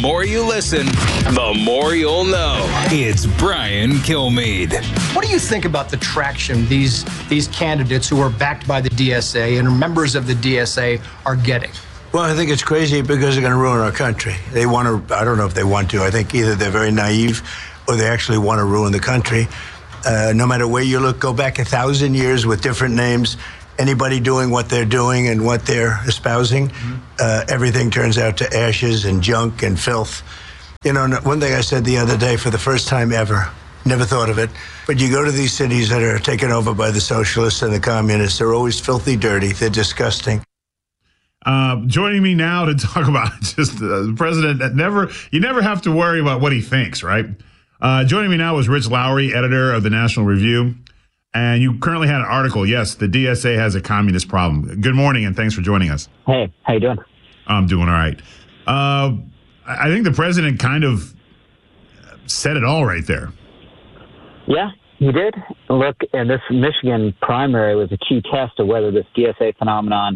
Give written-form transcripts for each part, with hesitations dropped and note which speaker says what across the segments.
Speaker 1: more you listen, the more you'll know. It's Brian Kilmeade.
Speaker 2: What do you think about the traction these candidates who are backed by the DSA and are members of the DSA are getting?
Speaker 3: Well, I think it's crazy because they're going to ruin our country. They want to, I don't know if they want to. I think either they're very naive or they actually want to ruin the country. No matter where you look, go back 1,000 years with different names. Anybody doing what they're doing and what they're espousing, everything turns out to ashes and junk and filth. You know, one thing I said the other day for the first time ever, never thought of it, but you go to these cities that are taken over by the socialists and the communists, they're always filthy dirty, they're disgusting.
Speaker 4: Joining me now to talk about just the president that you never have to worry about what he thinks, right? Joining me now is Rich Lowry, editor of the National Review. And you currently had an article. Yes, the DSA has a communist problem. Good morning, and thanks for joining us.
Speaker 5: Hey, how you doing?
Speaker 4: I'm doing all right. I think the president kind of said it all right there.
Speaker 5: Yeah, he did. Look, and this Michigan primary was a key test of whether this DSA phenomenon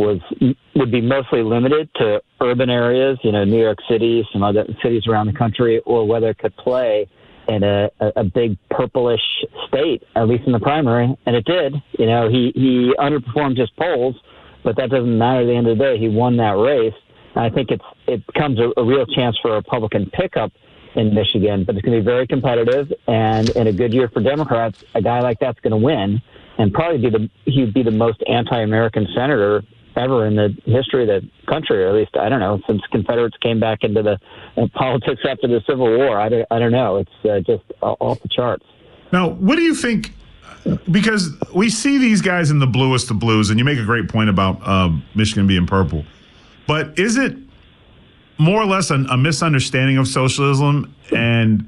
Speaker 5: would be mostly limited to urban areas, you know, New York City, some other cities around the country, or whether it could play in a big purplish state, at least in the primary, and it did. You know, he underperformed his polls, but that doesn't matter at the end of the day. He won that race. And I think it becomes a real chance for a Republican pickup in Michigan, but it's going to be very competitive, and in a good year for Democrats, a guy like that's going to win and probably he'd be the most anti-American senator ever in the history of the country, or at least, I don't know, since Confederates came back into the politics after the Civil War. I don't know. It's just off the charts.
Speaker 4: Now, what do you think? Because we see these guys in the bluest of blues, and you make a great point about Michigan being purple. But is it more or less a misunderstanding of socialism? And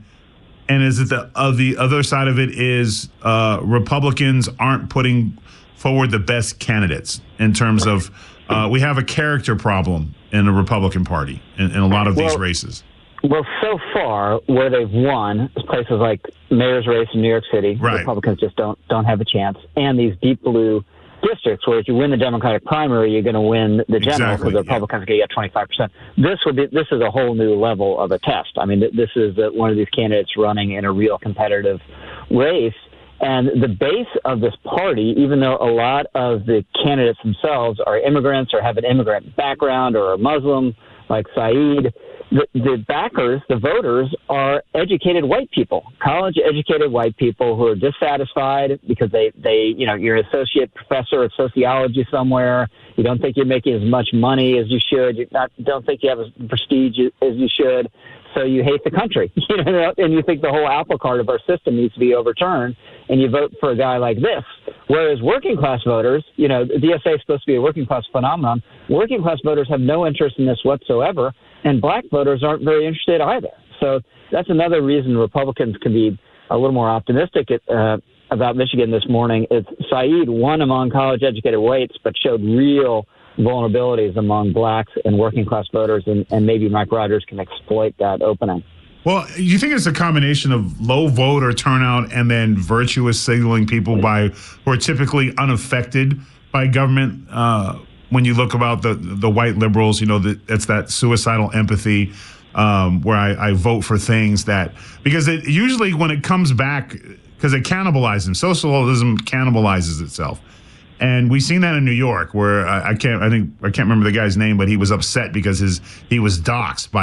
Speaker 4: is it the other side of it is Republicans aren't putting forward the best candidates in terms of we have a character problem in the Republican Party in a lot of these races?
Speaker 5: Well, so far, where they've won, places like mayor's race in New York City,
Speaker 4: right.
Speaker 5: Republicans just don't have a chance. And these deep blue districts, where if you win the Democratic primary, you're going to win the general, because the Republicans are going to get 25%. This is a whole new level of a test. I mean, this is one of these candidates running in a real competitive race. And the base of this party, even though a lot of the candidates themselves are immigrants or have an immigrant background or are Muslim, like Saeed, the backers, the voters, are educated white people, college-educated white people who are dissatisfied because you're an associate professor of sociology somewhere. You don't think you're making as much money as you should. You don't think you have as prestige as you should. So you hate the country, and you think the whole apple cart of our system needs to be overturned, and you vote for a guy like this. Whereas working class voters, the DSA is supposed to be a working class phenomenon. Working class voters have no interest in this whatsoever, and black voters aren't very interested either. So that's another reason Republicans can be a little more optimistic about Michigan this morning. Is Saeed won among college-educated whites, but showed real vulnerabilities among blacks and working class voters, and maybe Mike Rogers can exploit that opening.
Speaker 4: Well, you think it's a combination of low voter turnout and then virtuous signaling people who are typically unaffected by government? When you look about the white liberals, it's that suicidal empathy where I vote for things that, because it usually when it comes back, because it cannibalizes them. Socialism cannibalizes itself. And we've seen that in New York, where I can't remember the guy's name, but he was upset because he was doxxed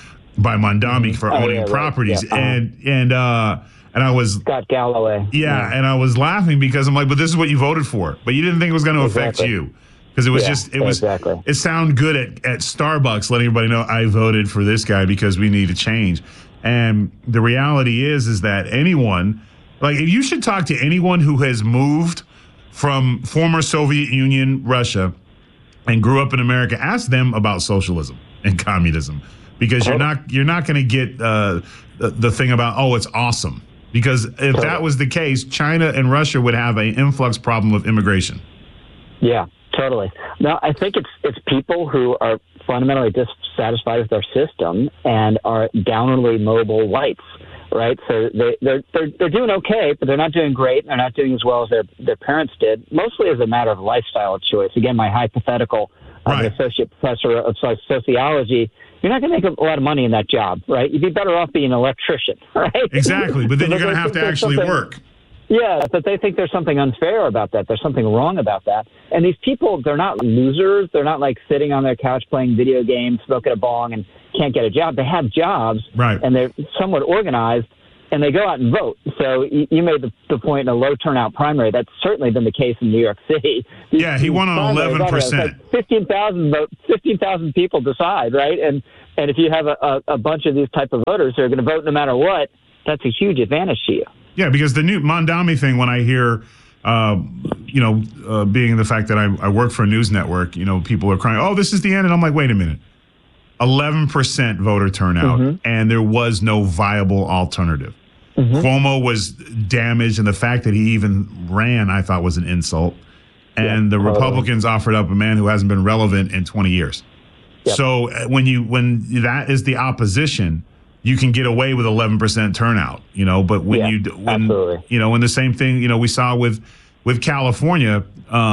Speaker 4: by Mondami for owning properties, and I was
Speaker 5: Scott Galloway.
Speaker 4: Yeah, and I was laughing because I'm like, but this is what you voted for, but you didn't think it was going to affect you, because it was it sounded good at Starbucks letting everybody know I voted for this guy because we need to change. And the reality is that anyone, like, if you should talk to anyone who has moved from former Soviet Union, Russia, and grew up in America, ask them about socialism and communism, because you're not going to get the thing about, oh, it's awesome. Because if that was the case, China and Russia would have an influx problem of immigration.
Speaker 5: Yeah, totally. No, I think it's people who are fundamentally dissatisfied with our system and are downwardly mobile whites. Right, so they're doing okay, but they're not doing great. They're not doing as well as their parents did, mostly as a matter of lifestyle choice. Again, my hypothetical an associate professor of sociology, you're not going to make a lot of money in that job, right? You'd be better off being an electrician, right?
Speaker 4: Exactly, but then you're going to have to actually work.
Speaker 5: Yeah, but they think there's something unfair about that. There's something wrong about that. And these people, they're not losers. They're not like sitting on their couch playing video games, smoking a bong, and can't get a job. They have jobs,
Speaker 4: right?
Speaker 5: And they're somewhat organized, and they go out and vote. So you made the point in a low turnout primary. That's certainly been the case in New York City.
Speaker 4: Yeah, he won on 11%.
Speaker 5: Like 15,000 votes, 15,000 people decide, right? And if you have a bunch of these type of voters who are going to vote no matter what, that's a huge advantage to you.
Speaker 4: Yeah, because the new Mamdani thing, when I hear, being the fact that I work for a news network, people are crying, oh, this is the end. And I'm like, wait a minute. 11% voter turnout, and there was no viable alternative. Cuomo was damaged, and the fact that he even ran, I thought, was an insult. And the Republicans offered up a man who hasn't been relevant in 20 years. Yep. So when that is the opposition, you can get away with 11% turnout, but when when the same thing, we saw with California,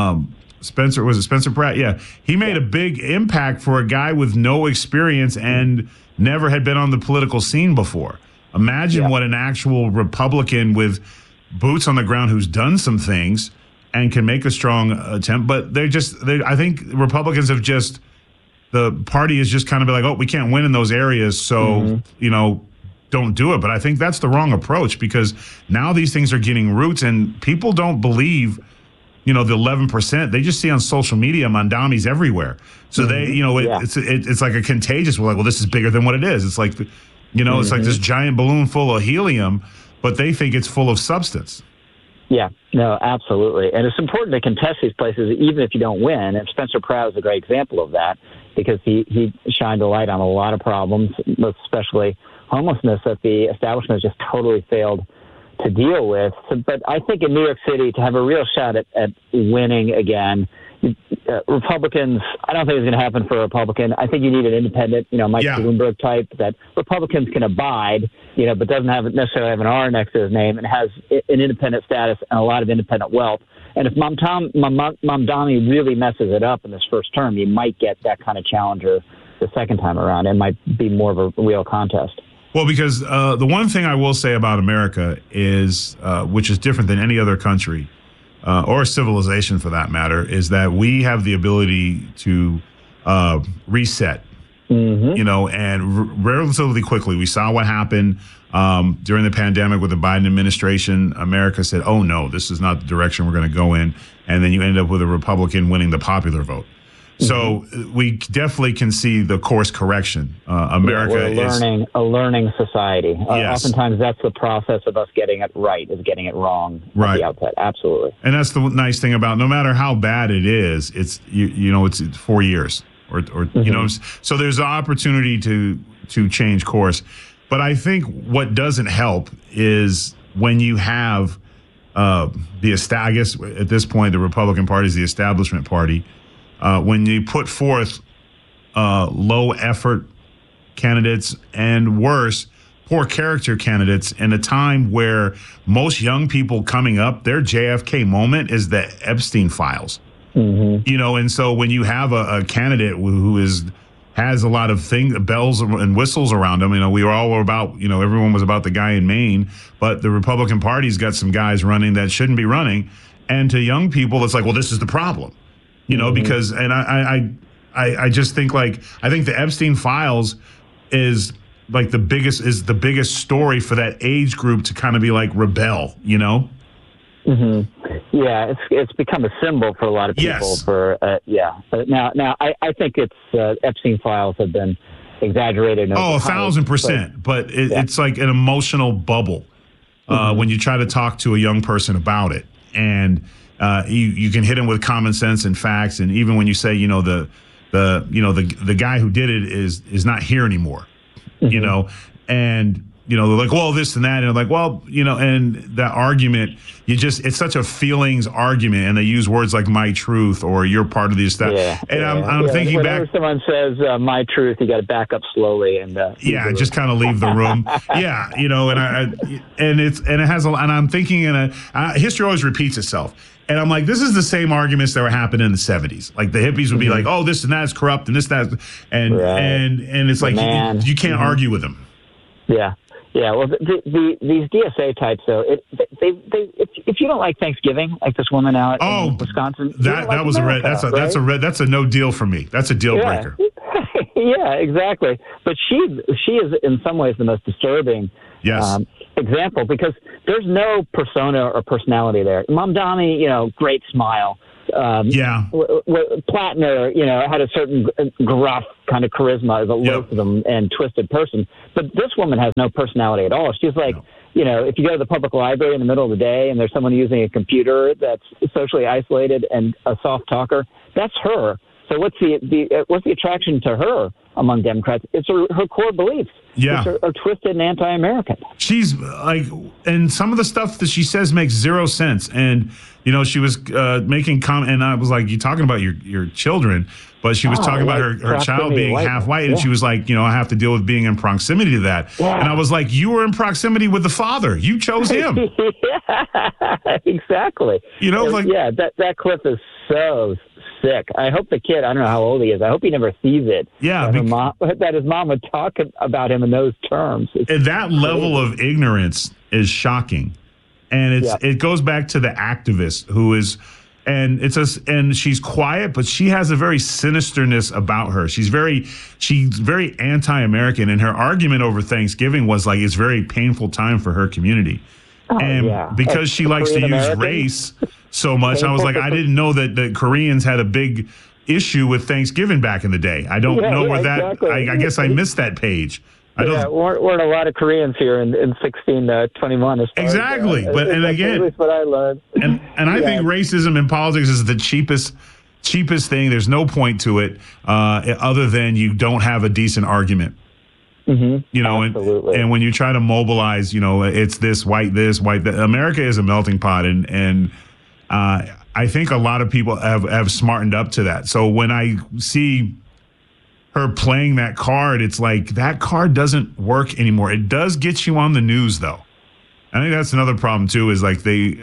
Speaker 4: Spencer Pratt? Yeah. He made a big impact for a guy with no experience and never had been on the political scene before. Imagine what an actual Republican with boots on the ground who's done some things and can make a strong attempt. But I think Republicans have the party is just kind of like, oh, we can't win in those areas. So, don't do it. But I think that's the wrong approach, because now these things are getting roots and people don't believe, the 11%. They just see on social media Mamdani's everywhere. So they, it's like a contagious. We're like, well, this is bigger than what it is. It's like, it's like this giant balloon full of helium, but they think it's full of substance.
Speaker 5: Yeah, no, absolutely. And it's important to contest these places, even if you don't win. And Spencer Pratt is a great example of that, because he shined a light on a lot of problems, especially homelessness, that the establishment has just totally failed to deal with. But I think in New York City, to have a real shot at winning again, Republicans, I don't think it's going to happen for a Republican. I think you need an independent, Mike Bloomberg type that Republicans can abide, but doesn't necessarily have an R next to his name and has an independent status and a lot of independent wealth. And if Mamdani really messes it up in this first term, you might get that kind of challenger the second time around. It might be more of a real contest.
Speaker 4: Well, because the one thing I will say about America is, which is different than any other country, or civilization for that matter, is that we have the ability to reset, and relatively quickly. We saw what happened during the pandemic with the Biden administration. America said, oh, no, this is not the direction we're going to go in. And then you end up with a Republican winning the popular vote. So we definitely can see the course correction. America is
Speaker 5: a learning society. Oftentimes that's the process of us getting it right, is getting it wrong at the outset. Absolutely.
Speaker 4: And that's the nice thing about, no matter how bad it is, it's it's 4 years or so there's an opportunity to change course. But I think what doesn't help is when you have I guess at this point the Republican Party is the establishment party. When you put forth low effort candidates and worse, poor character candidates in a time where most young people coming up, their JFK moment is the Epstein files. And so when you have a candidate who has a lot of bells and whistles around him, we were all about, everyone was about the guy in Maine, but the Republican Party's got some guys running that shouldn't be running. And to young people, it's like, well, this is the problem. Because, and I just think I think the Epstein files is like the biggest story for that age group to kind of be like rebel,
Speaker 5: Yeah, it's become a symbol for a lot of people. Yes. Now I think it's Epstein files have been exaggerated.
Speaker 4: 1,000%. But it's like an emotional bubble when you try to talk to a young person about it. And you can hit them with common sense and facts, and even when you say the guy who did it is not here anymore, and they're like, well, this and that. And I'm like, well, and that argument, it's such a feelings argument. And they use words like my truth or you're part of this, that.
Speaker 5: Yeah,
Speaker 4: and I'm thinking
Speaker 5: whenever
Speaker 4: back.
Speaker 5: Someone says my truth, you got to back up slowly and
Speaker 4: just kind of leave the room. And it has and I'm thinking history always repeats itself. And I'm like, this is the same arguments that were happening in the 70s. Like the hippies would be like, oh, this and that is corrupt and this, that, and it's like you can't argue with them.
Speaker 5: Yeah. Yeah. Well, these DSA types, though, if you don't like Thanksgiving, like this woman out in Wisconsin,
Speaker 4: that was America, that's a no deal for me. That's a deal breaker.
Speaker 5: Yeah, exactly. But she is in some ways the most disturbing example because there's no persona or personality there. Mamdani, great smile. Plattner, had a certain gruff kind of charisma as a loathsome and twisted person. But this woman has no personality at all. She's like, if you go to the public library in the middle of the day and there's someone using a computer that's socially isolated and a soft talker, that's her. So what's the attraction to her among Democrats? It's her core beliefs.
Speaker 4: Yeah,
Speaker 5: which are twisted and anti-American.
Speaker 4: She's like, and some of the stuff that she says makes zero sense. And she was making comment, and I was like, "You talking about your children?" But she was talking about her child being half white, and she was like, I have to deal with being in proximity to that. Yeah. And I was like, you were in proximity with the father. You chose him.
Speaker 5: Exactly. That clip is so sick. I hope the kid, I don't know how old he is, I hope he never sees it.
Speaker 4: Yeah.
Speaker 5: That his mom would talk about him in those terms.
Speaker 4: And that level of ignorance is shocking. And it goes back to the activist who is, and she's quiet, but she has a very sinisterness about her. She's very anti-American, and her argument over Thanksgiving was like, it's a very painful time for her community. Because she likes to use race so much, I was like, I didn't know that the Koreans had a big issue with Thanksgiving back in the day. I don't know where exactly. I guess I missed that page.
Speaker 5: Weren't a lot of Koreans here in 1621.
Speaker 4: Exactly, and again,
Speaker 5: that's what I learned.
Speaker 4: And I think racism in politics is the cheapest thing. There's no point to it other than you don't have a decent argument.
Speaker 5: Mm-hmm.
Speaker 4: Absolutely. And when you try to mobilize, it's this, white that. America is a melting pot, and I think a lot of people have smartened up to that. So when I see her playing that card, it's like that card doesn't work anymore. It does get you on the news, though. I think that's another problem too. Is like the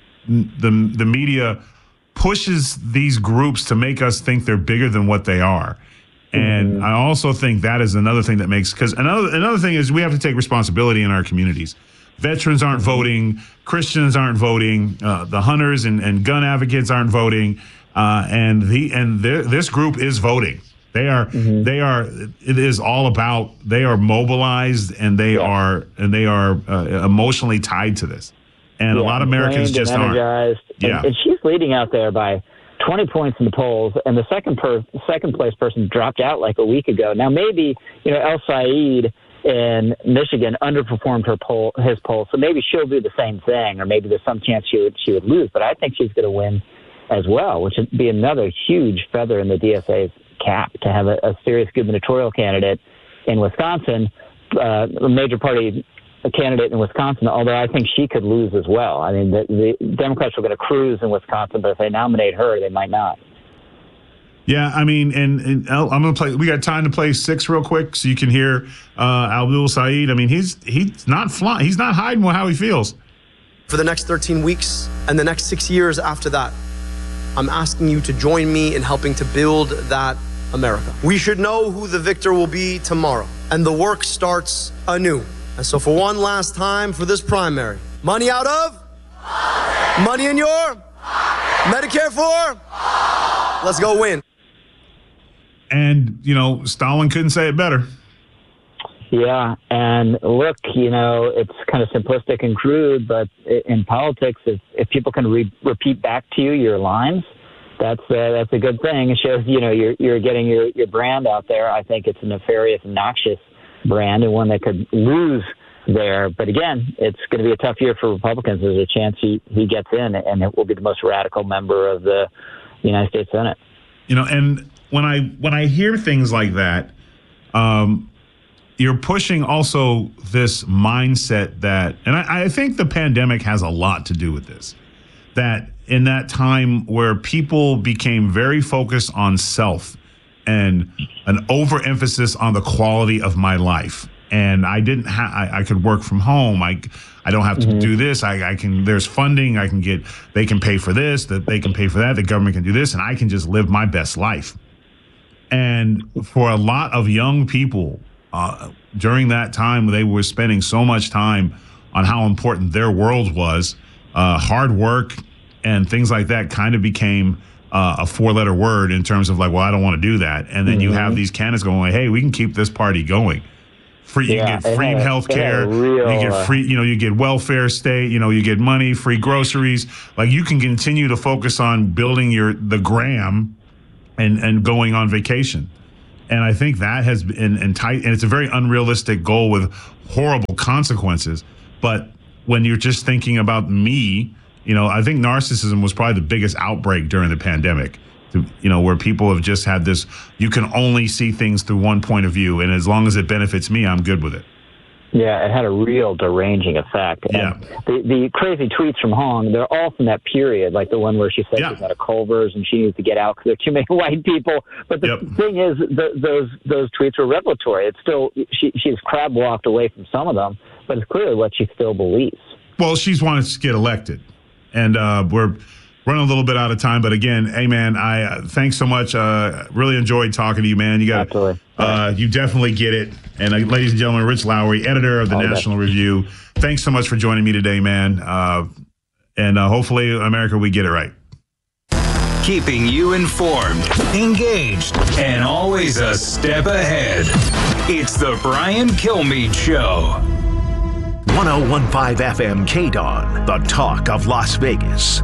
Speaker 4: media pushes these groups to make us think they're bigger than what they are. And I also think that is another thing that makes, because another thing is we have to take responsibility in our communities. Veterans aren't voting, Christians aren't voting, the hunters and gun advocates aren't voting, and this group is voting. They are. It is all about. They are mobilized and they are emotionally tied to this. And a lot of Americans just aren't.
Speaker 5: And she's leading out there by 20 points in the polls, and the second place person dropped out like a week ago. Now maybe El Said in Michigan underperformed his poll, so maybe she'll do the same thing, or maybe there's some chance she would lose. But I think she's going to win as well, which would be another huge feather in the DSA's cap to have a serious gubernatorial candidate in Wisconsin, a major party candidate in Wisconsin, although I think she could lose as well. I mean, the Democrats are going to cruise in Wisconsin, but if they nominate her, they might not.
Speaker 4: Yeah, I mean, and I'm going to play, we got time to play 6 real quick so you can hear Abdul Said. I mean, he's not flying. He's not hiding how he feels.
Speaker 6: For the next 13 weeks and the next 6 years after that, I'm asking you to join me in helping to build that America. We should know who the victor will be tomorrow, and the work starts anew. And so for one last time for this primary, money out of? Money in your? Medicare for? Let's go win.
Speaker 4: And, Stalin couldn't say it better.
Speaker 5: Yeah, and look, it's kind of simplistic and crude, but in politics, if people can repeat back to you your lines, that's a good thing. It shows, you're getting your brand out there. I think it's a nefarious, noxious brand and one that could lose there. But again, it's going to be a tough year for Republicans. There's a chance he gets in, and it will be the most radical member of the United States Senate. And
Speaker 4: when I hear things like that, you're pushing also this mindset that, and I think the pandemic has a lot to do with this, that in that time where people became very focused on self and an overemphasis on the quality of my life. And I didn't I could work from home. I don't have to do this. I can, there's funding. They can pay for this, that they can pay for that. The government can do this, and I can just live my best life. And for a lot of young people, during that time, they were spending so much time on how important their world was. Hard work and things like that kind of became a four-letter word in terms of like, well, I don't want to do that. And then you have these candidates going, like, hey, we can keep this party going. You get free health care, you get free, you get welfare state, you get money, free groceries. Like, you can continue to focus on building the gram and going on vacation. And I think that has been and it's a very unrealistic goal with horrible consequences. But when you're just thinking about me, I think narcissism was probably the biggest outbreak during the pandemic, where people have just had this, you can only see things through one point of view. And as long as it benefits me, I'm good with it.
Speaker 5: Yeah, it had a real deranging effect.
Speaker 4: Yeah.
Speaker 5: And the crazy tweets from Hong, they're all from that period, like the one where she said she's out of Culver's and she needs to get out because there are too many white people. But the thing is, those tweets were revelatory. It's still, she's crab walked away from some of them, but it's clearly what she still believes.
Speaker 4: Well, she's wanted to get elected. And we're running a little bit out of time, but again, hey man, I thanks so much. Really enjoyed talking to you, man. You got you definitely get it. And ladies and gentlemen, Rich Lowry, editor of the National Review. Thanks so much for joining me today, man. And hopefully, America, we get it right.
Speaker 1: Keeping you informed, engaged, and always a step ahead. It's the Brian Kilmeade Show.
Speaker 7: 101.5 FM KDON, the talk of Las Vegas.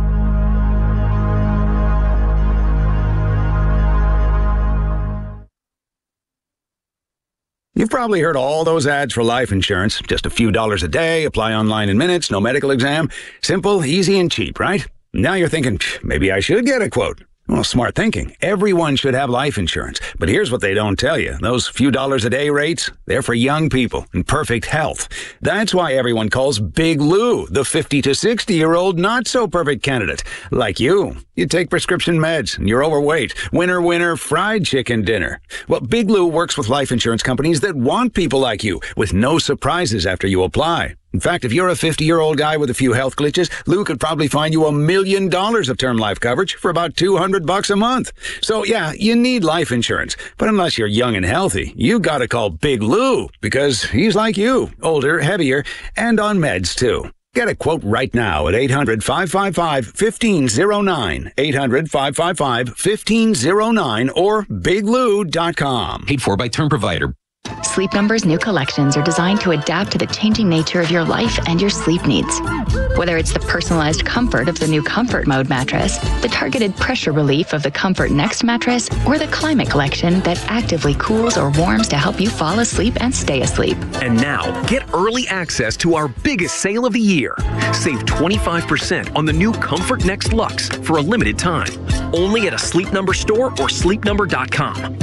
Speaker 8: You've probably heard all those ads for life insurance. Just a few dollars a day, apply online in minutes, no medical exam. Simple, easy, and cheap, right? Now you're thinking, maybe I should get a quote. Well, smart thinking. Everyone should have life insurance. But here's what they don't tell you. Those few dollars a day rates, they're for young people in perfect health. That's why everyone calls Big Lou the 50 to 60-year-old not-so-perfect candidate. Like you. You take prescription meds and you're overweight. Winner, fried chicken dinner. Well, Big Lou works with life insurance companies that want people like you with no surprises after you apply. In fact, if you're a 50-year-old guy with a few health glitches, Lou could probably find you $1 million of term life coverage for about $200 a month. So yeah, you need life insurance. But unless you're young and healthy, you gotta call Big Lou because he's like you, older, heavier, and on meds too. Get a quote right now at 800-555-1509, 800-555-1509, or biglou.com.
Speaker 1: Paid for by term provider.
Speaker 9: Sleep Number's new collections are designed to adapt to the changing nature of your life and your sleep needs. Whether it's the personalized comfort of the new Comfort Mode mattress, the targeted pressure relief of the Comfort Next mattress, or the Climate Collection that actively cools or warms to help you fall asleep and stay asleep.
Speaker 10: And now, get early access to our biggest sale of the year. Save 25% on the new Comfort Next Luxe for a limited time. Only at a Sleep Number store or sleepnumber.com.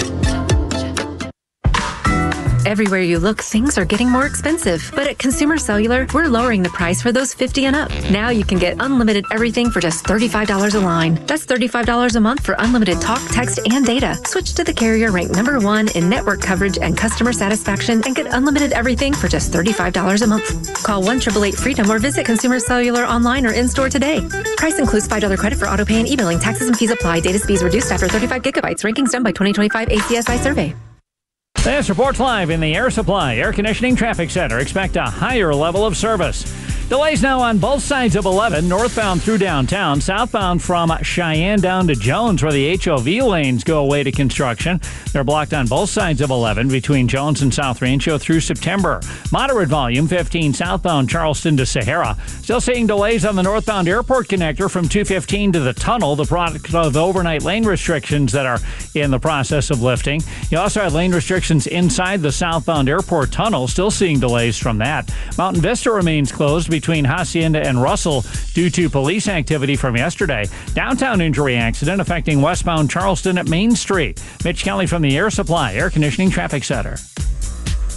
Speaker 11: Everywhere you look, things are getting more expensive. But at Consumer Cellular, we're lowering the price for those 50 and up. Now you can get unlimited everything for just $35 a line. That's $35 a month for unlimited talk, text, and data. Switch to the carrier ranked #1 in network coverage and customer satisfaction and get unlimited everything for just $35 a month. Call 1-888-FREEDOM or visit Consumer Cellular online or in-store today. Price includes $5 credit for auto pay and e-billing. Taxes and fees apply. Data speeds reduced after 35 gigabytes. Rankings done by 2025 ACSI survey.
Speaker 12: This reports live in the Air Supply Air Conditioning Traffic Center. Expect a higher level of service. Delays now on both sides of 11, northbound through downtown, southbound from Cheyenne down to Jones, where the HOV lanes go away to construction. They're blocked on both sides of 11 between Jones and South Rancho through September. Moderate volume, 15 southbound Charleston to Sahara. Still seeing delays on the northbound airport connector from 215 to the tunnel, the product of overnight lane restrictions that are in the process of lifting. You also have lane restrictions inside the southbound airport tunnel, still seeing delays from that. Mountain Vista remains closed between Hacienda and Russell due to police activity from yesterday. Downtown injury accident affecting westbound Charleston at Main Street. Mitch Kelly from the Air Supply Air Conditioning Traffic Center.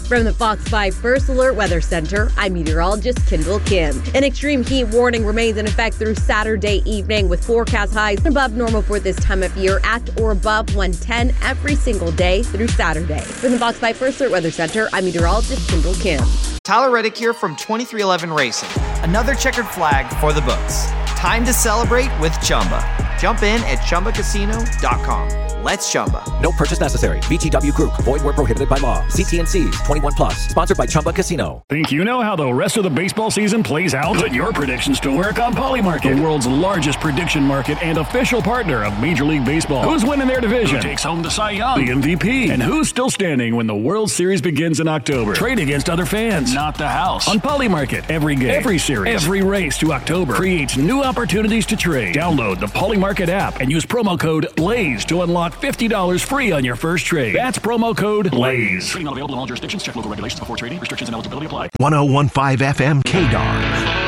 Speaker 13: From the Fox 5 First Alert Weather Center, I'm meteorologist Kendall Kim. An extreme heat warning remains in effect through Saturday evening, with forecast highs above normal for this time of year at or above 110 every single day through Saturday. From the Fox 5 First Alert Weather Center, I'm meteorologist Kendall Kim.
Speaker 14: Tyler Reddick here from 2311 Racing. Another checkered flag for the books. Time to celebrate with Chumba. Jump in at ChumbaCasino.com. Let's Chumba.
Speaker 15: No purchase necessary. VGW Group. Void where prohibited by law. See T&Cs. 21 plus. Sponsored by Chumba Casino.
Speaker 16: Think you know how the rest of the baseball season plays out? Put your predictions to work on Polymarket, the world's largest prediction market and official partner of Major League Baseball. Who's winning their division? Who takes home the Cy Young, the MVP? And who's still standing when the World Series begins in October? Trade against other fans, not the house. On Polymarket, every game, every series, every race to October creates new opportunities to trade. Download the Polymarket app and use promo code BLAZE to unlock $50 free on your first trade. That's promo code BLAZE. Trading not available in all jurisdictions. Check local regulations before trading. Restrictions and eligibility apply.
Speaker 7: 101.5 FM KDARN.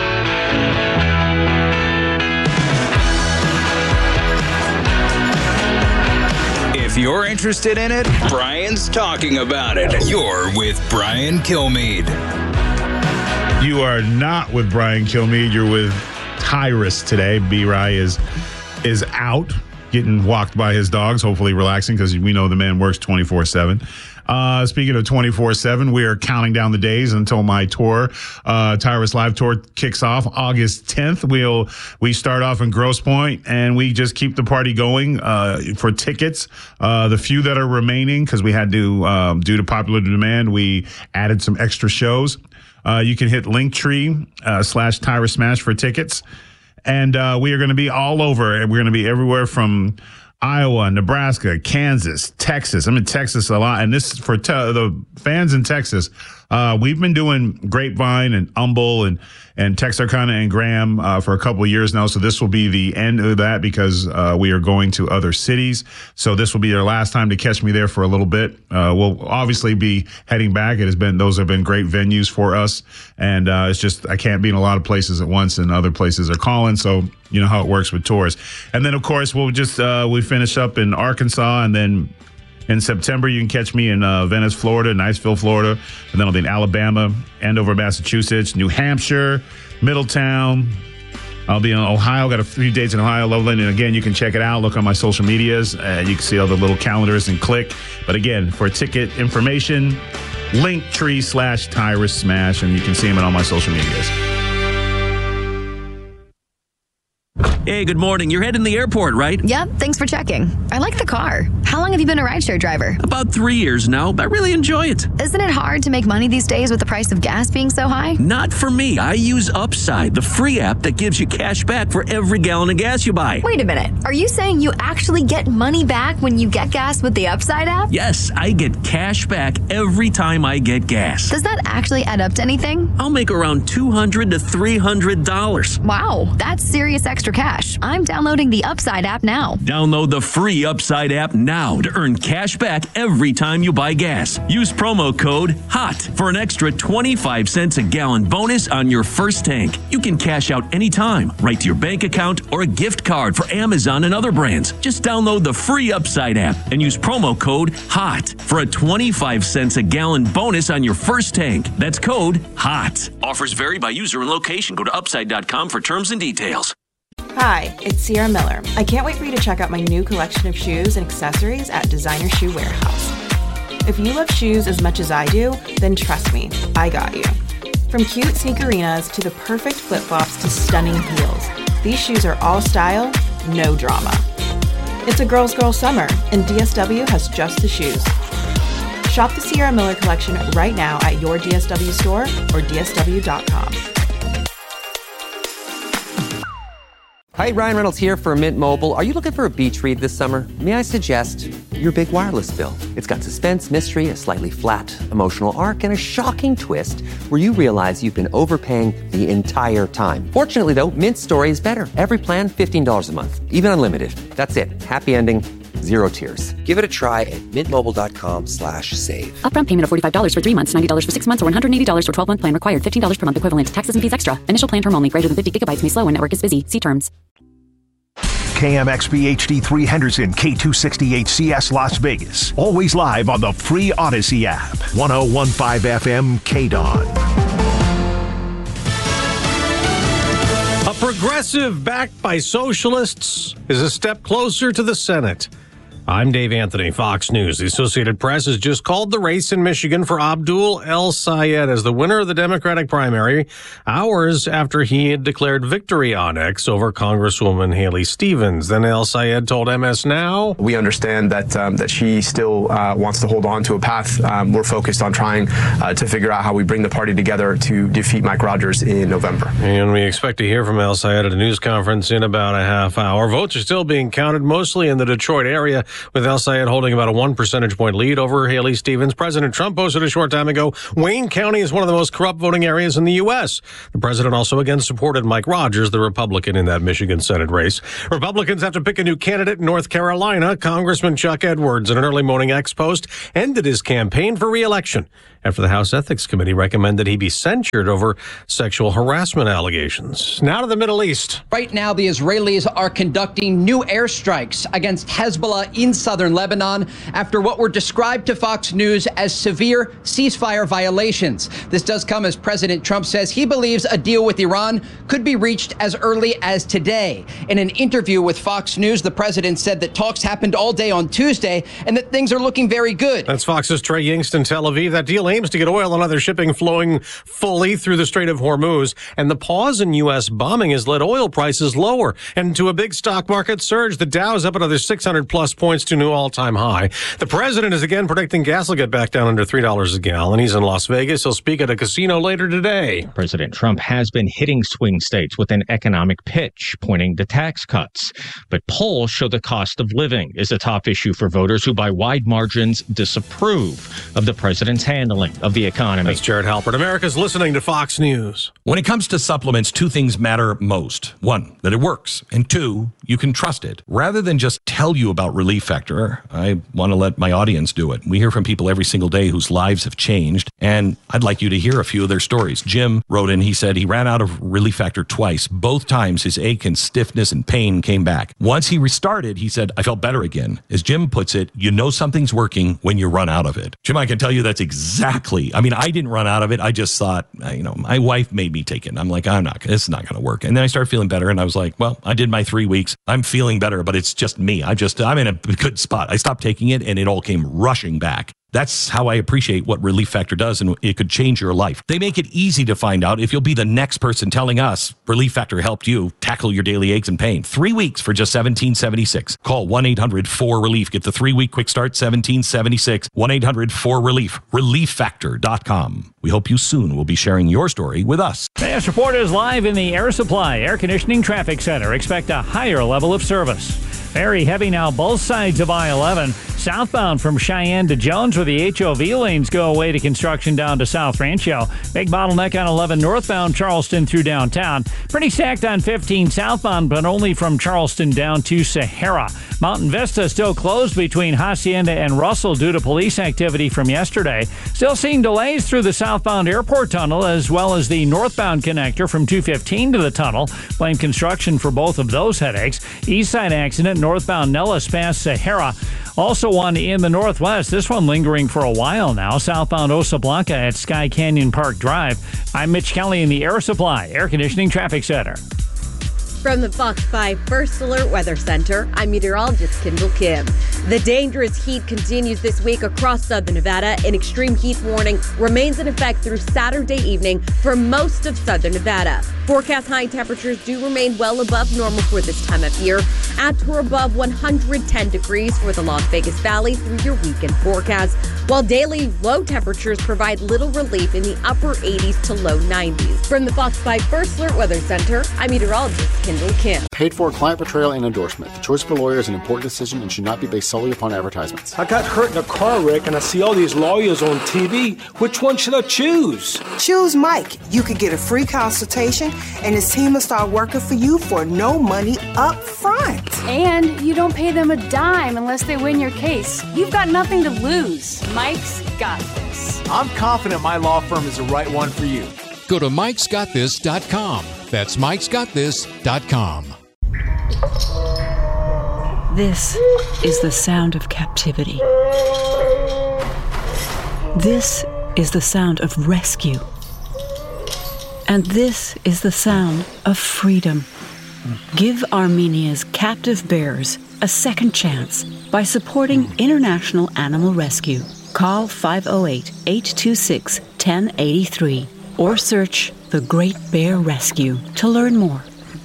Speaker 1: If you're interested in it, Brian's talking about it. You're with Brian Kilmeade.
Speaker 4: You are not with Brian Kilmeade. You're with Tyrus today. B-Rye is out, getting walked by his dogs, hopefully relaxing, because we know the man works 24/7. Speaking of 24/7, we are counting down the days until my tour, Tyrus Live Tour, kicks off August 10th. We start off in Grosse Pointe, and we just keep the party going. For tickets, the few that are remaining, because we had to, due to popular demand, we added some extra shows. You can hit Linktree /Tyrus Smash for tickets. And we are going to be all over. And we're going to be everywhere from Iowa, Nebraska, Kansas, Texas. I'm in Texas a lot. And this is for the fans in Texas. We've been doing Grapevine and Humble and Texarkana and Graham for a couple of years now. So this will be the end of that, because we are going to other cities. So this will be their last time to catch me there for a little bit. We'll obviously be heading back. Those have been great venues for us. And it's just, I can't be in a lot of places at once, and other places are calling. So you know how it works with tours. And then, of course, we'll just, we finish up in Arkansas, and then in September, you can catch me in Venice, Florida, Niceville, Florida, and then I'll be in Alabama, Andover, Massachusetts, New Hampshire, Middletown. I'll be in Ohio. Got a few dates in Ohio, Loveland. And again, you can check it out. Look on my social medias. You can see all the little calendars and click. But again, for ticket information, Linktree /Tyrus Smash, and you can see them on all my social medias.
Speaker 10: Hey, good morning. You're heading to the airport, right?
Speaker 9: Yep, thanks for checking. I like the car. How long have you been a rideshare driver?
Speaker 10: About 3 years now, but I really enjoy it.
Speaker 9: Isn't it hard to make money these days with the price of gas being so high?
Speaker 10: Not for me. I use Upside, the free app that gives you cash back for every gallon of gas you buy.
Speaker 9: Wait a minute. Are you saying you actually get money back when you get gas with the Upside app?
Speaker 10: Yes, I get cash back every time I get gas.
Speaker 9: Does that actually add up to anything?
Speaker 10: I'll make around $200 to $300.
Speaker 9: Wow, that's serious extra cash. I'm downloading the Upside app now.
Speaker 10: Download the free Upside app now to earn cash back every time you buy gas. Use promo code HOT for an extra 25 cents a gallon bonus on your first tank. You can cash out anytime, right to your bank account, or a gift card for Amazon and other brands. Just download the free Upside app and use promo code HOT for a 25 cents a gallon bonus on your first tank. That's code HOT. Offers vary by user and location. Go to upside.com for terms and details.
Speaker 17: Hi, it's Sierra Miller. I can't wait for you to check out my new collection of shoes and accessories at Designer Shoe Warehouse. If you love shoes as much as I do, then trust me, I got you. From cute sneakerinas to the perfect flip-flops to stunning heels, these shoes are all style, no drama. It's a girl's girl summer, and DSW has just the shoes. Shop the Sierra Miller collection right now at your DSW store or dsw.com.
Speaker 18: Hi, Ryan Reynolds here for Mint Mobile. Are you looking for a beach read this summer? May I suggest your big wireless bill? It's got suspense, mystery, a slightly flat, emotional arc, and a shocking twist where you realize you've been overpaying the entire time. Fortunately, though, Mint's story is better. Every plan, $15 a month, even unlimited. That's it. Happy ending, zero tears. Give it a try at mintmobile.com/save.
Speaker 19: Upfront payment of $45 for 3 months, $90 for 6 months, or $180 for 12-month plan required. $15 per month equivalent. Taxes and fees extra. Initial plan term only. Greater than 50 gigabytes may slow when network is busy. See terms.
Speaker 7: KMXB HD3 Henderson, K260HCS Las Vegas. Always live on the free Odyssey app. 1015 FM KDON.
Speaker 20: A progressive backed by socialists is a step closer to the Senate. I'm Dave Anthony, Fox News. The Associated Press has just called the race in Michigan for Abdul El-Sayed as the winner of the Democratic primary, hours after he had declared victory on X over Congresswoman Haley Stevens. Then El-Sayed told MS Now,
Speaker 21: "We understand that she still wants to hold on to a path. We're focused on trying to figure out how we bring the party together to defeat Mike Rogers in November."
Speaker 20: And we expect to hear from El-Sayed at a news conference in about a half hour. Votes are still being counted mostly in the Detroit area, with El-Sayed holding about a 1 percentage point lead over Haley Stevens. President Trump posted a short time ago, Wayne County is one of the most corrupt voting areas in the U.S. The president also again supported Mike Rogers, the Republican, in that Michigan Senate race. Republicans have to pick a new candidate in North Carolina. Congressman Chuck Edwards, in an early morning X post, ended his campaign for re-election after the House Ethics Committee recommended he be censured over sexual harassment allegations. Now to the Middle East.
Speaker 22: Right now, the Israelis are conducting new airstrikes against Hezbollah in southern Lebanon after what were described to Fox News as severe ceasefire violations. This does come as President Trump says he believes a deal with Iran could be reached as early as today. In an interview with Fox News, the president said that talks happened all day on Tuesday and that things are looking very good.
Speaker 20: That's Fox's Trey Yingst in Tel Aviv. That deal aims to get oil and other shipping flowing fully through the Strait of Hormuz. And the pause in U.S. bombing has led oil prices lower and to a big stock market surge. The Dow is up another 600 plus points to a new all-time high. The president is again predicting gas will get back down under $3 a gallon. He's in Las Vegas. He'll speak at a casino later today.
Speaker 23: President Trump has been hitting swing states with an economic pitch, pointing to tax cuts. But polls show the cost of living is a top issue for voters who by wide margins disapprove of the president's handling of the economy.
Speaker 20: That's Jared Halpert. America's listening to Fox News.
Speaker 24: When it comes to supplements, two things matter most. One, that it works. And two, you can trust it. Rather than just tell you about Relief Factor, I want to let my audience do it. We hear from people every single day whose lives have changed, and I'd like you to hear a few of their stories. Jim wrote in, he said he ran out of Relief Factor twice. Both times his ache and stiffness and pain came back. Once he restarted, he said, I felt better again. As Jim puts it, you know something's working when you run out of it. Jim, I can tell you that's exactly, I mean, I didn't run out of it. I just thought, my wife made me take it. I'm like, it's not going to work. And then I started feeling better, and I was like, well, I did my 3 weeks. I'm feeling better, but it's just me. I'm in a good spot. I stopped taking it, and it all came rushing back. That's how I appreciate what Relief Factor does, and it could change your life. They make it easy to find out if you'll be the next person telling us Relief Factor helped you tackle your daily aches and pain. 3 weeks for just $17.76. Call 1-800-4RELIEF. Get the 3-week quick start, $17.76. 1-800-4RELIEF. ReliefFactor.com. We hope you soon will be sharing your story with us.
Speaker 12: This report is live in the Air Supply Air Conditioning Traffic Center. Expect a higher level of service. Very heavy now, both sides of I-11. Southbound from Cheyenne to Jones, where the HOV lanes go away to construction down to South Rancho. Big bottleneck on 11 northbound Charleston through downtown. Pretty stacked on 15 southbound, but only from Charleston down to Sahara. Mountain Vista still closed between Hacienda and Russell due to police activity from yesterday. Still seeing delays through the southbound airport tunnel as well as the northbound connector from 215 to the tunnel. Blame construction for both of those headaches. East side accident northbound Nellis past Sahara. Also one in the northwest, this one lingering for a while now, southbound Osa Blanca at Sky Canyon Park Drive. I'm Mitch Kelly in the Air Supply Air Conditioning Traffic Center.
Speaker 13: From the Fox 5 First Alert Weather Center, I'm meteorologist Kendall Kim. The dangerous heat continues this week across southern Nevada. An extreme heat warning remains in effect through Saturday evening for most of southern Nevada. Forecast high temperatures do remain well above normal for this time of year, at or above 110 degrees for the Las Vegas Valley through your weekend forecast, while daily low temperatures provide little relief in the upper 80s to low 90s. From the Fox 5 First Alert Weather Center, I'm meteorologist Kendall Kim.
Speaker 25: Paid for client portrayal and endorsement. The choice of a lawyer is an important decision and should not be based solely upon advertisements.
Speaker 26: I got hurt in a car wreck and I see all these lawyers on TV. Which one should I choose?
Speaker 27: Choose Mike. You could get a free consultation and his team will start working for you for no money up front.
Speaker 28: And you don't pay them a dime unless they win your case. You've got nothing to lose. Mike's got this.
Speaker 29: I'm confident my law firm is the right one for you.
Speaker 30: Go to mikesgotthis.com. That's mikesgotthis.com.
Speaker 2: This is the sound of captivity. This is the sound of rescue. And this is the sound of freedom. Give Armenia's captive bears a second chance by supporting International Animal Rescue. Call 508-826-1083 or search The Great Bear Rescue to learn more.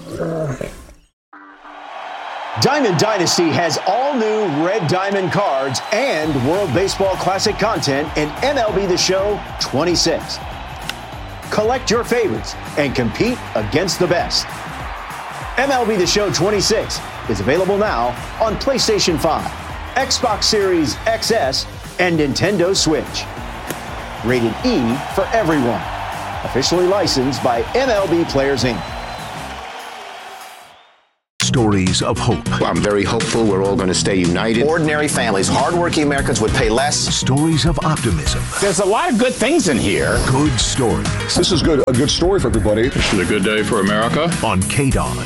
Speaker 3: Diamond Dynasty has all new Red Diamond cards and World Baseball Classic content in MLB The Show 26. Collect your favorites and compete against the best. MLB The Show 26 is available now on PlayStation 5, Xbox Series XS, and Nintendo Switch. Rated E for everyone. Officially licensed by MLB Players Inc.
Speaker 7: Stories of hope.
Speaker 5: I'm very hopeful we're all going to stay united.
Speaker 6: Ordinary families, hardworking Americans would pay less.
Speaker 7: Stories of optimism.
Speaker 6: There's a lot of good things in here.
Speaker 7: Good stories.
Speaker 8: This is good. A good story for everybody.
Speaker 11: This is a good day for America.
Speaker 7: On KDON.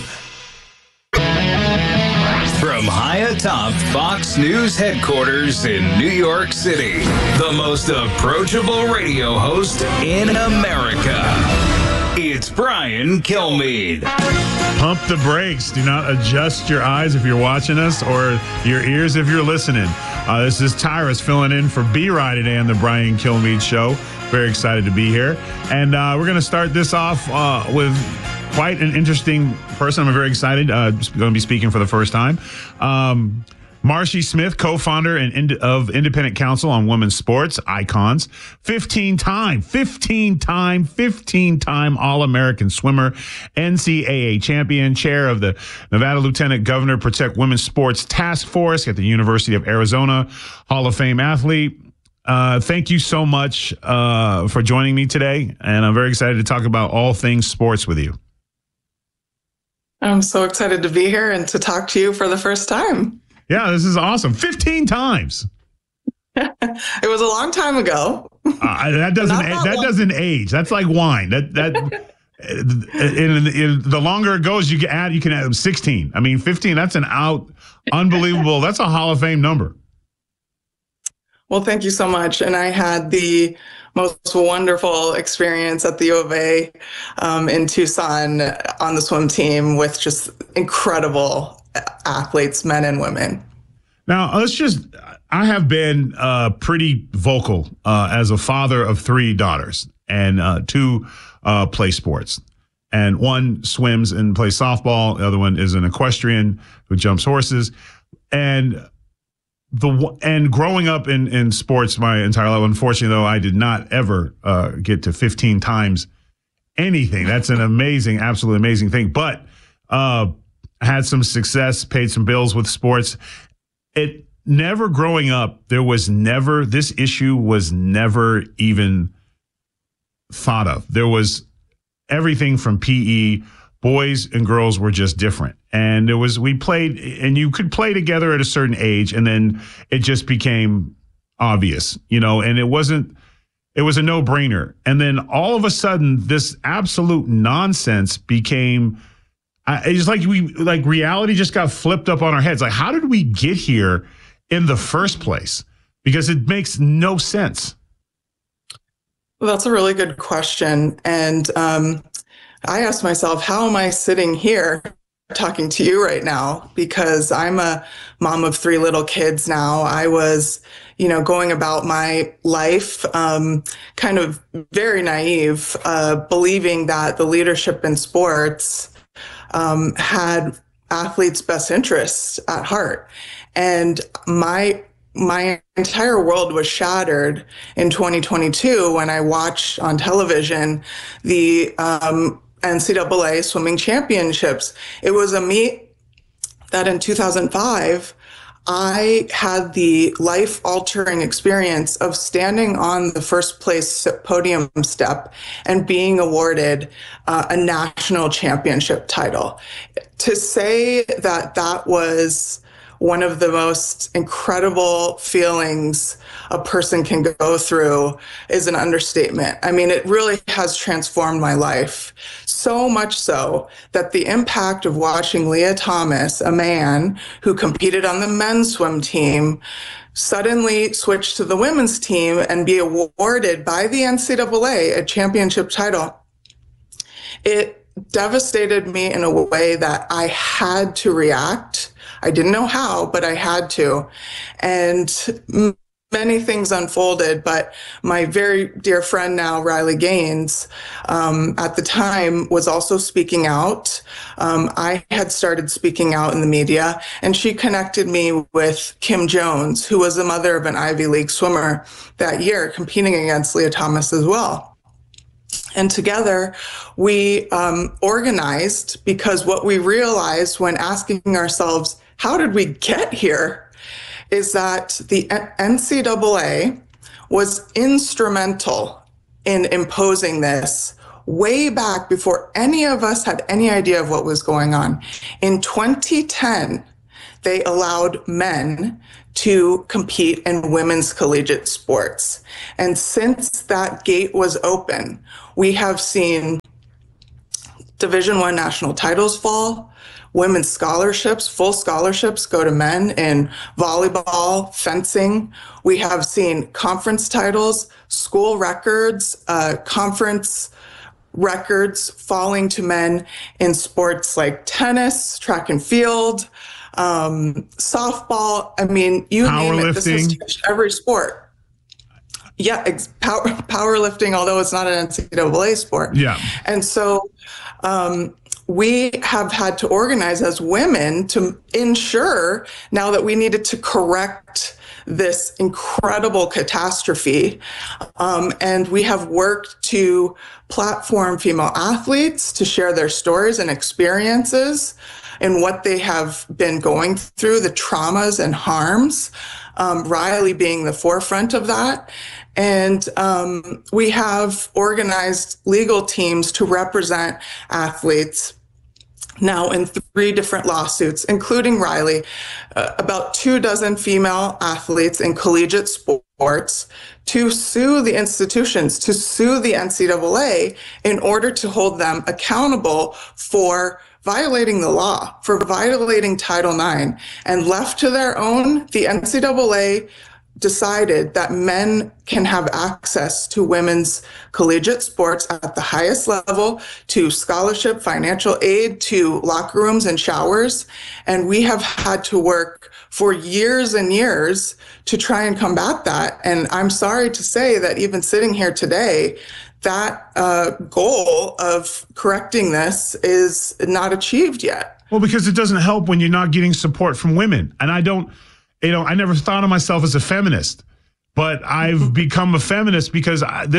Speaker 1: From high atop Fox News headquarters in New York City, the most approachable radio host in America. It's Brian Kilmeade.
Speaker 4: Pump the brakes. Do not adjust your eyes if you're watching us or your ears if you're listening. This is Tyrus filling in for B-Ride today on the Brian Kilmeade Show. Very excited to be here. And we're going to start this off with quite an interesting person. I'm very excited. Going to be speaking for the first time. Marcy Smith, co-founder of Independent Council on Women's Sports Icons, 15-time All-American swimmer, NCAA champion, chair of the Nevada Lieutenant Governor Protect Women's Sports Task Force at the University of Arizona, Hall of Fame athlete. Thank you so much for joining me today, and I'm very excited to talk about all things sports with you.
Speaker 14: I'm so excited to be here and to talk to you for the first time.
Speaker 4: Yeah, this is awesome. 15 times.
Speaker 14: It was a long time ago.
Speaker 4: That doesn't age. That's like wine. That in the longer it goes, you can add 16. I mean, 15. That's unbelievable. That's a Hall of Fame number.
Speaker 14: Well, thank you so much. And I had the most wonderful experience at the U of A in Tucson on the swim team with just incredible athletes, men and women.
Speaker 4: Now, I have been pretty vocal as a father of 3 daughters, and 2 play sports. And one swims and plays softball. The other one is an equestrian who jumps horses. And growing up in sports my entire life, unfortunately, though, I did not ever get to 15 times anything. That's an absolutely amazing thing. But had some success, paid some bills with sports. Growing up, this issue was never even thought of. There was everything from PE. Boys and girls were just different. And we played, and you could play together at a certain age, and then it just became obvious, and it was a no-brainer. And then all of a sudden, this absolute nonsense became, it's like reality just got flipped up on our heads. Like, how did we get here in the first place? Because it makes no sense.
Speaker 14: Well, that's a really good question. And I asked myself, how am I sitting here talking to you right now? Because I'm a mom of 3 little kids now. I was, going about my life kind of very naive, believing that the leadership in sports had athletes' best interests at heart. And my entire world was shattered in 2022 when I watched on television the NCAA swimming championships. It was a meet that in 2005, I had the life-altering experience of standing on the first place podium step and being awarded a national championship title. To say that was one of the most incredible feelings a person can go through is an understatement. I mean, it really has transformed my life. So much so that the impact of watching Lia Thomas, a man who competed on the men's swim team, suddenly switch to the women's team and be awarded by the NCAA a championship title, it devastated me in a way that I had to react. I didn't know how, but I had to. And many things unfolded, but my very dear friend now, Riley Gaines, at the time was also speaking out. I had started speaking out in the media, and she connected me with Kim Jones, who was the mother of an Ivy League swimmer that year, competing against Lia Thomas as well. And together we organized, because what we realized when asking ourselves, how did we get here, is that the NCAA was instrumental in imposing this way back before any of us had any idea of what was going on. In 2010, they allowed men to compete in women's collegiate sports. And since that gate was open, we have seen Division I national titles fall, women's scholarships, full scholarships go to men in volleyball, fencing. We have seen conference titles, school records, conference records falling to men in sports like tennis, track and field, softball. I mean, you name it, this has touched every sport. Yeah, powerlifting, although it's not an NCAA sport.
Speaker 4: Yeah.
Speaker 14: And so we have had to organize as women to ensure now that we needed to correct this incredible catastrophe. And we have worked to platform female athletes to share their stories and experiences and what they have been going through, the traumas and harms, Riley being the forefront of that. And we have organized legal teams to represent athletes now in 3 different lawsuits, including Riley, about 24 female athletes in collegiate sports to sue the institutions, to sue the NCAA in order to hold them accountable for violating the law, for violating Title IX. And left to their own, the NCAA decided that men can have access to women's collegiate sports at the highest level, to scholarship, financial aid, to locker rooms and showers. And we have had to work for years and years to try and combat that. And I'm sorry to say that even sitting here today, that goal of correcting this is not achieved yet.
Speaker 4: Well, because it doesn't help when you're not getting support from women. And I don't, I never thought of myself as a feminist, but I've become a feminist because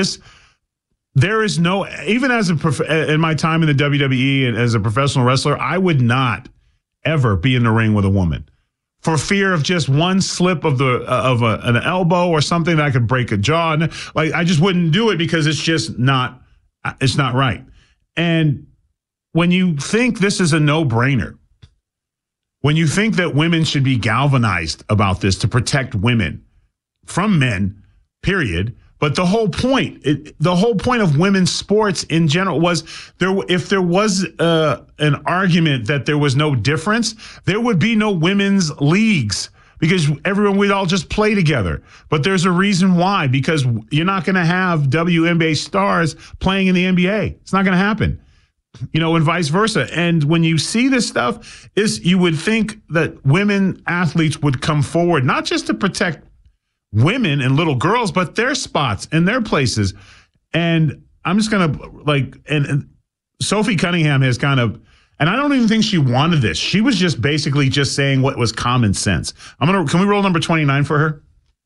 Speaker 4: there is no, even as in my time in the WWE and as a professional wrestler, I would not ever be in the ring with a woman for fear of just one slip of an elbow or something that I could break a jaw. And like, I just wouldn't do it because it's just not, it's not right. And when you think this is a no-brainer, when you think that women should be galvanized about this to protect women from men, period. But the whole point of women's sports in general was if there was an argument that there was no difference, there would be no women's leagues because everyone would all just play together. But there's a reason why, because you're not going to have WNBA stars playing in the NBA. It's not going to happen. And vice versa. And when you see this stuff, you would think that women athletes would come forward, not just to protect women and little girls, but their spots and their places. And I'm just going to and Sophie Cunningham has kind of, and I don't even think she wanted this. She was just basically just saying what was common sense. Can we roll number 29 for her?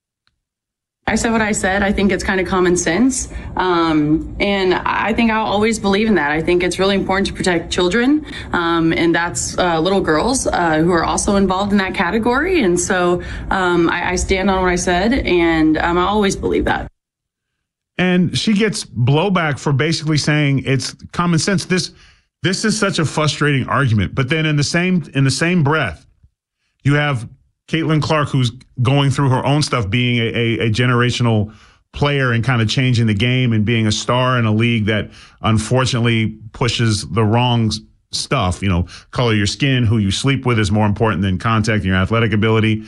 Speaker 9: I said what I said. I think it's kind of common sense. And I think I'll always believe in that. I think it's really important to protect children. And that's little girls who are also involved in that category. And so I stand on what I said, and I always believe that.
Speaker 4: And she gets blowback for basically saying it's common sense. This is such a frustrating argument. But then in the same breath, you have Caitlin Clark, who's going through her own stuff, being a generational player and kind of changing the game and being a star in a league that unfortunately pushes the wrong stuff. You know, color of your skin, who you sleep with is more important than contact and your athletic ability.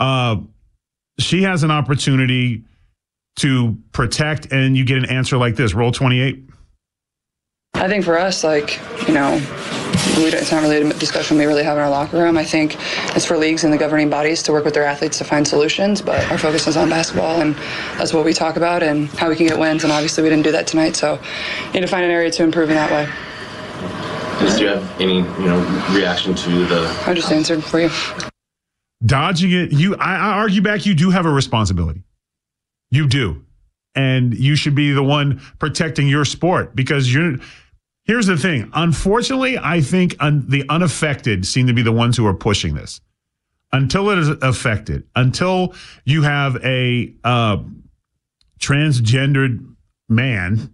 Speaker 4: She has an opportunity to protect, and you get an answer like this. Roll 28.
Speaker 10: I think for us, it's not really a discussion we really have in our locker room. I think it's for leagues and the governing bodies to work with their athletes to find solutions, but our focus is on basketball, and that's what we talk about and how we can get wins, and obviously we didn't do that tonight, so need to find an area to improve in that way.
Speaker 11: Do you have any, reaction to the...
Speaker 10: I just answered for you.
Speaker 4: Dodging it, I argue back, you do have a responsibility. You do. And you should be the one protecting your sport, because here's the thing. Unfortunately, I think the unaffected seem to be the ones who are pushing this. Until it is affected, until you have a transgendered man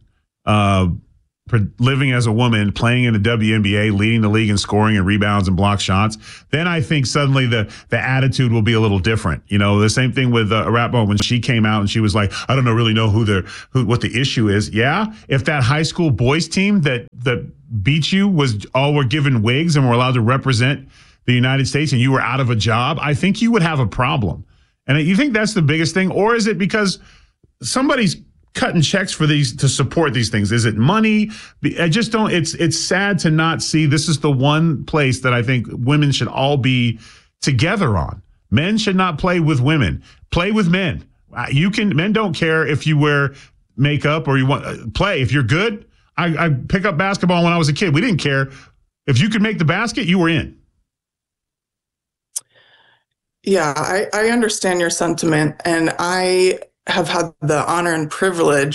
Speaker 4: living as a woman, playing in the WNBA, leading the league in scoring and rebounds and block shots, then I think suddenly the attitude will be a little different. The same thing with Arapo when she came out and she was like, I don't really know what the issue is. Yeah, if that high school boys team that beat you were given wigs and were allowed to represent the United States and you were out of a job, I think you would have a problem. And you think that's the biggest thing? Or is it because somebody's cutting checks for these to support these things? Is it money? I just don't. It's sad to not see this is the one place that I think women should all be together on. Men should not play with women. Play with men. Men don't care if you wear makeup or you want play. If you're good, I pick up basketball when I was a kid. We didn't care. If you could make the basket, you were in.
Speaker 14: Yeah, I understand your sentiment, and I have had the honor and privilege